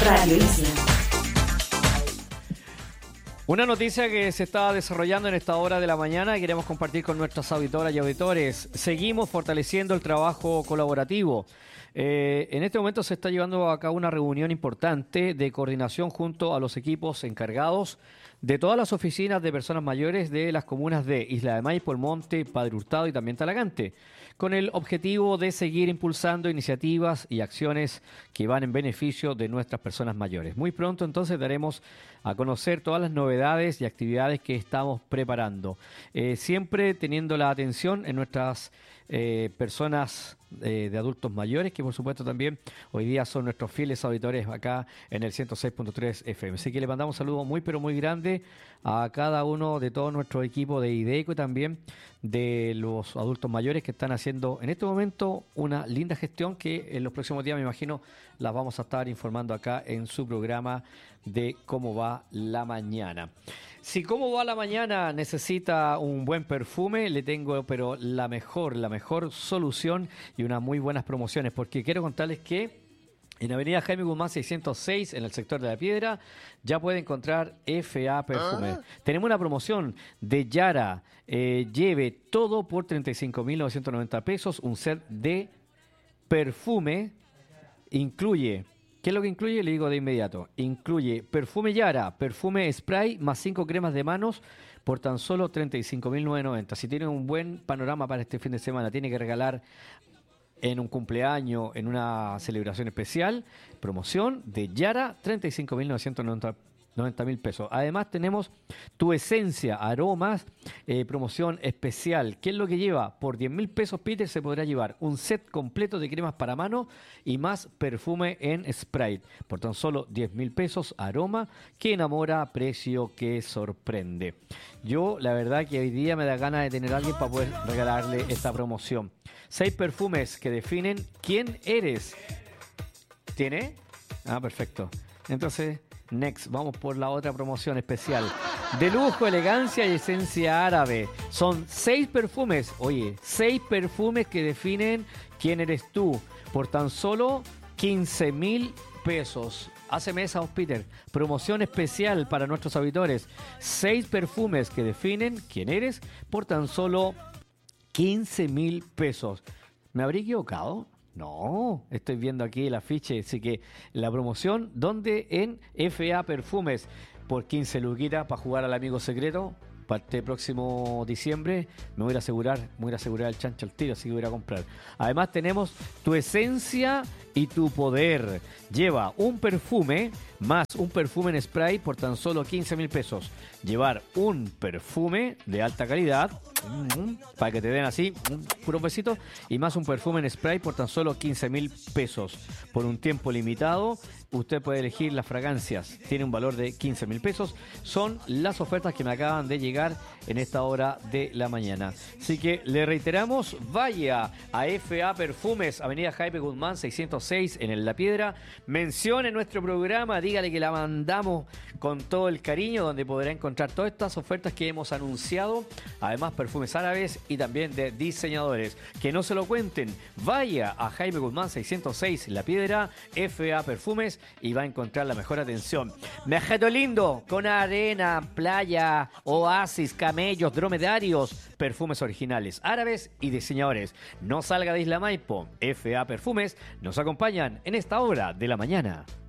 Radio Isla. Una noticia que se está desarrollando en esta hora de la mañana y queremos compartir con nuestras auditoras y auditores. Seguimos fortaleciendo el trabajo colaborativo. En este momento se está llevando a cabo una reunión importante de coordinación junto a los equipos encargados de todas las oficinas de personas mayores de las comunas de Isla de Maipo, El Monte, Padre Hurtado y también Talagante, con el objetivo de seguir impulsando iniciativas y acciones que van en beneficio de nuestras personas mayores. Muy pronto entonces daremos a conocer todas las novedades y actividades que estamos preparando, siempre teniendo la atención en nuestras personas de adultos mayores, que por supuesto también hoy día son nuestros fieles auditores acá en el 106.3 FM. Así que le mandamos un saludo muy pero muy grande a cada uno de todo nuestro equipo de IDECO y también de los adultos mayores que están haciendo en este momento una linda gestión que en los próximos días me imagino las vamos a estar informando acá en su programa de cómo va la mañana. Si cómo va la mañana necesita un buen perfume, le tengo pero la mejor solución y unas muy buenas promociones, porque quiero contarles que en Avenida Jaime Guzmán 606, en el sector de La Piedra, ya puede encontrar FA Perfume. Tenemos una promoción de Yara, lleve todo por 35.990 pesos, un set de perfume, incluye... ¿Qué es lo que incluye? Le digo de inmediato. Incluye perfume Yara, perfume spray, más 5 cremas de manos por tan solo 35.990. Si tiene un buen panorama para este fin de semana, tiene que regalar en un cumpleaños, en una celebración especial, promoción de Yara, 35.990 pesos. Además tenemos Tu Esencia, aromas, promoción especial. ¿Qué es lo que lleva? Por 10.000 pesos, Peter, se podrá llevar un set completo de cremas para mano y más perfume en spray. Por tan solo 10.000 pesos, aroma que enamora, precio que sorprende. Yo, la verdad que hoy día me da ganas de tener a alguien para poder regalarle esta promoción. 6 perfumes que definen quién eres. ¿Tiene? Ah, perfecto. Entonces... Next, vamos por la otra promoción especial. De lujo, elegancia y esencia árabe. Son 6 perfumes, oye, 6 perfumes que definen quién eres tú. Por tan solo 15.000 pesos. Háceme esa, Peter. Promoción especial para nuestros auditores. 6 perfumes que definen quién eres por tan solo 15.000 pesos. ¿Me habría equivocado? No, estoy viendo aquí el afiche, así que la promoción, ¿dónde? En FA Perfumes, por 15 luquitas para jugar al amigo secreto. Para este próximo diciembre me voy a asegurar el chancho al tiro, así que voy a comprar. Además tenemos Tu Esencia y Tu Poder. Lleva un perfume más un perfume en spray por tan solo 15.000 pesos. Llevar un perfume de alta calidad, para que te den así, puro besito, y más un perfume en spray por tan solo 15.000 pesos. Por un tiempo limitado, usted puede elegir las fragancias. Tiene un valor de 15.000 pesos. Son las ofertas que me acaban de llegar en esta hora de la mañana. Así que le reiteramos, vaya a FA Perfumes, Avenida Jaime Guzmán 606 en La Piedra. Mencione nuestro programa, dígale que la mandamos con todo el cariño, donde podrá encontrar todas estas ofertas que hemos anunciado. Además, perfumes árabes y también de diseñadores. Que no se lo cuenten, vaya a Jaime Guzmán 606 La Piedra, FA Perfumes, y va a encontrar la mejor atención. Mejeto lindo, con arena, playa, oasis, camellos, dromedarios, perfumes originales, árabes y diseñadores. No salga de Isla Maipo. FA Perfumes nos acompañan en esta hora de la mañana.